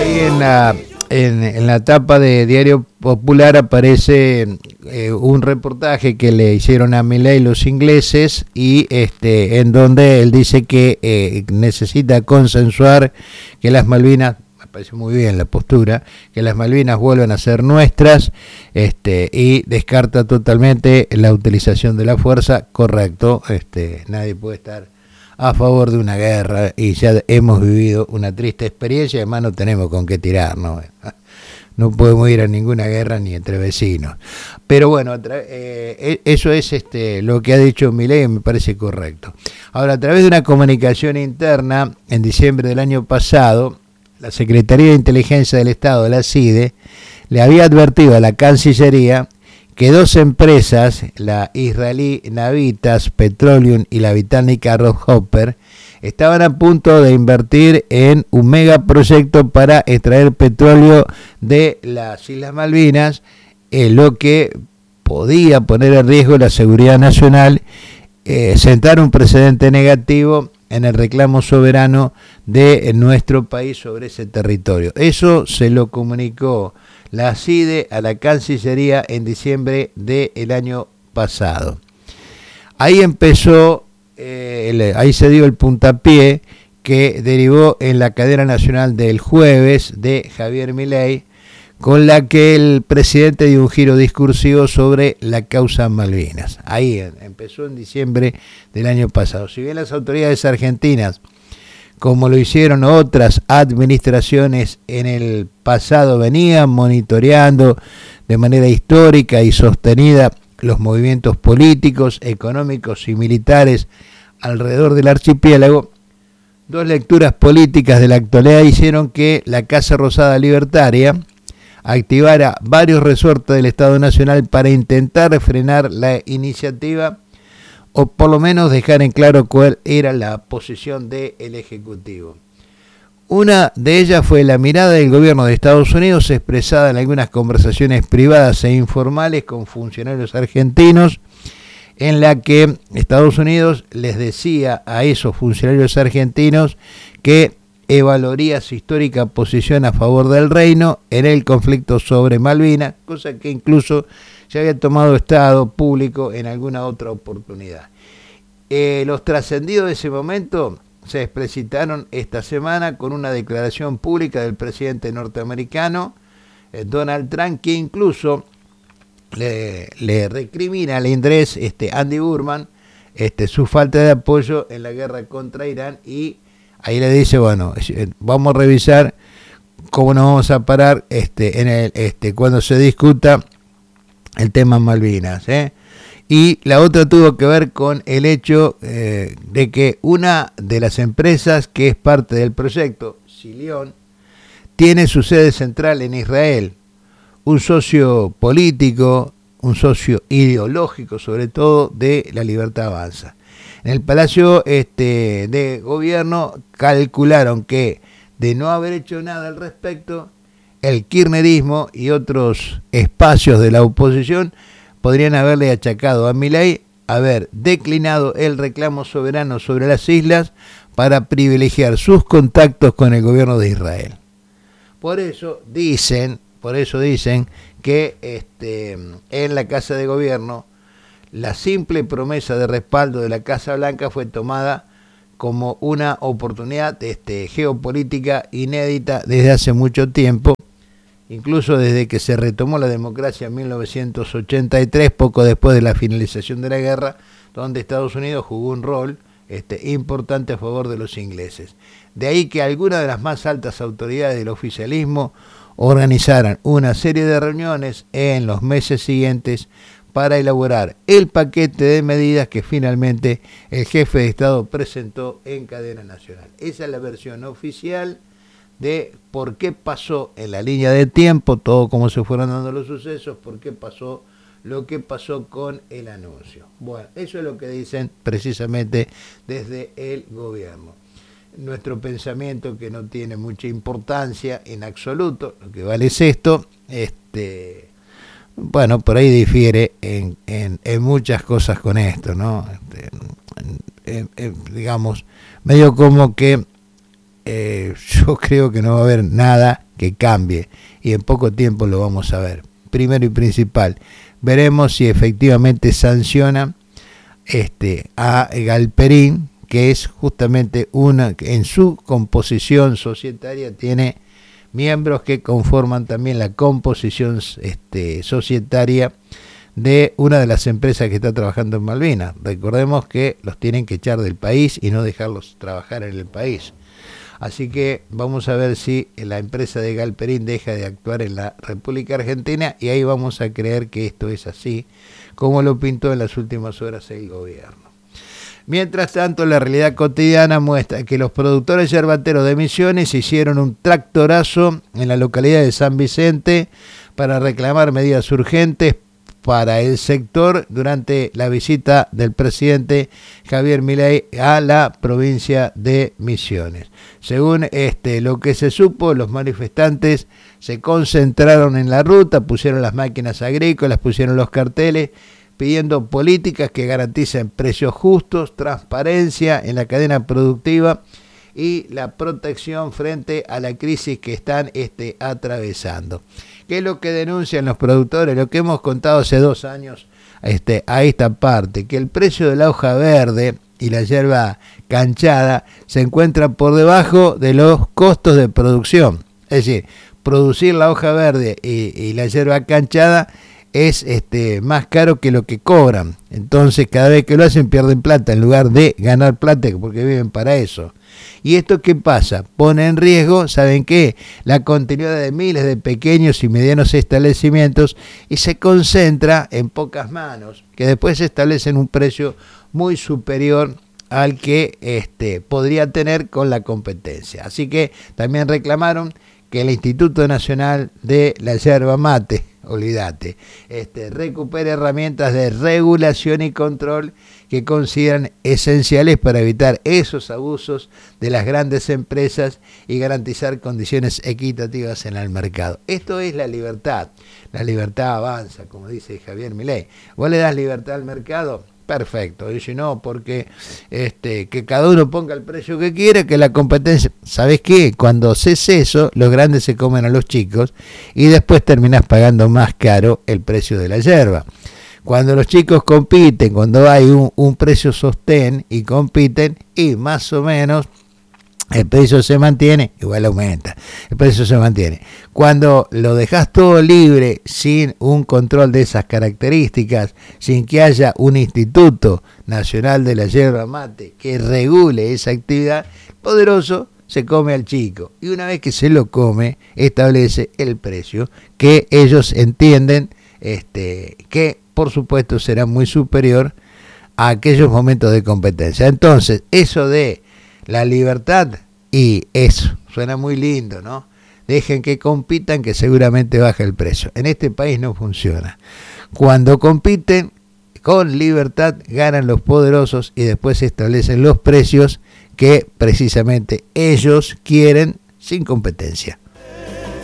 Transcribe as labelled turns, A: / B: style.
A: Ahí en la tapa de Diario Popular aparece un reportaje que le hicieron a Milei los ingleses y en donde él dice que necesita consensuar que las Malvinas, me parece muy bien la postura, que las Malvinas vuelvan a ser nuestras, y descarta totalmente la utilización de la fuerza. Correcto, nadie puede estar a favor de una guerra y ya hemos vivido una triste experiencia y además no tenemos con qué tirar, ¿no? No podemos ir a ninguna guerra ni entre vecinos. Pero bueno, eso es lo que ha dicho Milei, me parece correcto. Ahora, a través de una comunicación interna, en diciembre del año pasado, la Secretaría de Inteligencia del Estado, la CIDE, le había advertido a la Cancillería que dos empresas, la israelí Navitas Petroleum y la británica Rockhopper, estaban a punto de invertir en un megaproyecto para extraer petróleo de las Islas Malvinas, lo que podía poner en riesgo la seguridad nacional, sentar un precedente negativo en el reclamo soberano de nuestro país sobre ese territorio. Eso se lo comunicó la CIDE a la Cancillería en diciembre del año pasado. Ahí empezó, ahí se dio el puntapié que derivó en la cadena nacional del jueves de Javier Milei, con la que el presidente dio un giro discursivo sobre la causa Malvinas. Ahí empezó en diciembre del año pasado. Si bien las autoridades argentinas, como lo hicieron otras administraciones en el pasado, venían monitoreando de manera histórica y sostenida los movimientos políticos, económicos y militares alrededor del archipiélago, dos lecturas políticas de la actualidad hicieron que la Casa Rosada Libertaria activara varios resortes del Estado Nacional para intentar frenar la iniciativa o por lo menos dejar en claro cuál era la posición del Ejecutivo. Una de ellas fue la mirada del gobierno de Estados Unidos expresada en algunas conversaciones privadas e informales con funcionarios argentinos, en la que Estados Unidos les decía a esos funcionarios argentinos que evaluaría su histórica posición a favor del reino en el conflicto sobre Malvinas, cosa que incluso se había tomado Estado público en alguna otra oportunidad. Los trascendidos de ese momento se explicitaron esta semana con una declaración pública del presidente norteamericano Donald Trump, que incluso le recrimina al inglés Andy Burman su falta de apoyo en la guerra contra Irán, y ahí le dice, bueno, vamos a revisar cómo nos vamos a parar cuando se discuta el tema Malvinas, Y la otra tuvo que ver con el hecho de que una de las empresas que es parte del proyecto, Silión, tiene su sede central en Israel, un socio político, un socio ideológico sobre todo de La Libertad Avanza. En el Palacio de Gobierno calcularon que de no haber hecho nada al respecto, el kirchnerismo y otros espacios de la oposición podrían haberle achacado a Milei haber declinado el reclamo soberano sobre las islas para privilegiar sus contactos con el gobierno de Israel. Por eso dicen que en la Casa de Gobierno la simple promesa de respaldo de la Casa Blanca fue tomada como una oportunidad geopolítica inédita desde hace mucho tiempo, incluso desde que se retomó la democracia en 1983, poco después de la finalización de la guerra, donde Estados Unidos jugó un rol importante a favor de los ingleses. De ahí que algunas de las más altas autoridades del oficialismo organizaran una serie de reuniones en los meses siguientes para elaborar el paquete de medidas que finalmente el jefe de Estado presentó en cadena nacional. Esa es la versión oficial de por qué pasó en la línea de tiempo, todo cómo se fueron dando los sucesos, por qué pasó lo que pasó con el anuncio. Bueno, eso es lo que dicen precisamente desde el gobierno. Nuestro pensamiento, que no tiene mucha importancia en absoluto, lo que vale es esto, bueno, por ahí difiere en muchas cosas con esto, ¿no? Digamos, medio como que yo creo que no va a haber nada que cambie y en poco tiempo lo vamos a ver. Primero y principal, veremos si efectivamente sanciona a Galperín, que es justamente en su composición societaria tiene miembros que conforman también la composición societaria de una de las empresas que está trabajando en Malvinas. Recordemos que los tienen que echar del país y no dejarlos trabajar en el país. Así que vamos a ver si la empresa de Galperín deja de actuar en la República Argentina y ahí vamos a creer que esto es así, como lo pintó en las últimas horas el gobierno. Mientras tanto, la realidad cotidiana muestra que los productores yerbateros de Misiones hicieron un tractorazo en la localidad de San Vicente para reclamar medidas urgentes para el sector durante la visita del presidente Javier Milei a la provincia de Misiones. Según lo que se supo, los manifestantes se concentraron en la ruta, pusieron las máquinas agrícolas, pusieron los carteles, pidiendo políticas que garanticen precios justos, transparencia en la cadena productiva y la protección frente a la crisis que están atravesando. ¿Qué es lo que denuncian los productores? Lo que hemos contado hace 2 años a esta parte, que el precio de la hoja verde y la yerba canchada se encuentran por debajo de los costos de producción. Es decir, producir la hoja verde y la yerba canchada es más caro que lo que cobran. Entonces cada vez que lo hacen pierden plata en lugar de ganar plata, porque viven para eso. ¿Y esto qué pasa? Pone en riesgo, ¿saben qué? La continuidad de miles de pequeños y medianos establecimientos y se concentra en pocas manos, que después establecen un precio muy superior al que podría tener con la competencia. Así que también reclamaron que el Instituto Nacional de la Yerba Mate, olvídate, recupere herramientas de regulación y control que consideran esenciales para evitar esos abusos de las grandes empresas y garantizar condiciones equitativas en el mercado. Esto es la libertad. La libertad avanza, como dice Javier Milei. ¿Vos le das libertad al mercado? Perfecto. Dice no, porque que cada uno ponga el precio que quiera, que la competencia. ¿Sabes qué? Cuando haces eso, los grandes se comen a los chicos y después terminás pagando más caro el precio de la yerba. Cuando los chicos compiten, cuando hay un precio sostén y compiten, y más o menos el precio se mantiene, igual aumenta, el precio se mantiene. Cuando lo dejas todo libre, sin un control de esas características, sin que haya un Instituto Nacional de la Yerba Mate que regule esa actividad, el poderoso se come al chico. Y una vez que se lo come, establece el precio que ellos entienden que por supuesto será muy superior a aquellos momentos de competencia. Entonces, eso de la libertad, y eso suena muy lindo, ¿no? Dejen que compitan, que seguramente baja el precio. En este país no funciona. Cuando compiten con libertad, ganan los poderosos y después se establecen los precios que precisamente ellos quieren sin competencia.